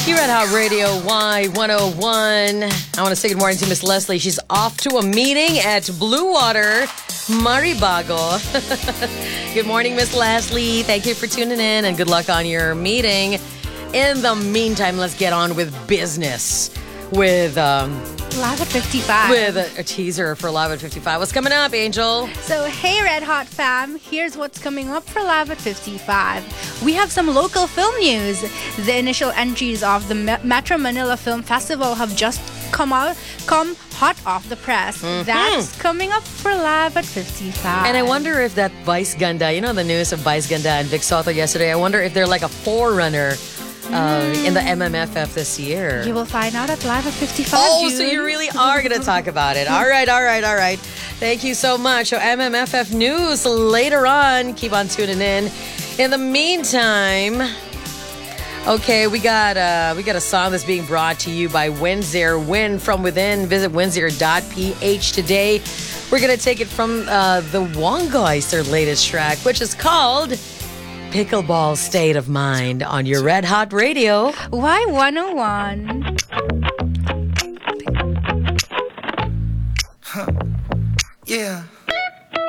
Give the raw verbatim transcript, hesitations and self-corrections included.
Here at Hot Radio Y one oh one. I want to say good morning to Miss Leslie. She's off to a meeting at Blue Water, Maribago. Good morning, Miss Leslie. Thank you for tuning in and good luck on your meeting. In the meantime, let's get on with business with um, Live at fifty-five. with a, a teaser for Live at fifty-five. What's coming up, Angel? So, hey, Red Hot fam, here's what's coming up for Live at fifty-five. We have some local film news. The initial entries of the Me- Metro Manila Film Festival have just come out, come hot off the press. Mm-hmm. That's coming up for Live at fifty-five. And I wonder if that Vice Ganda, you know the news of Vice Ganda and Vic Soto yesterday, I wonder if they're like a forerunner uh, mm. in the M M F F this year. You will find out at Live at fifty-five. Oh, June. so you really are going to talk about it. All right, all right, all right. Thank you so much. So M M F F news later on. Keep on tuning in. In the meantime, okay, we got uh, we got a song that's being brought to you by Windsor. Win from within. Visit windsor dot p h today. We're going to take it from uh, the Wongoys, their latest track, which is called Pickleball State of Mind on your Red Hot Radio. Y one oh one. Huh. Yeah.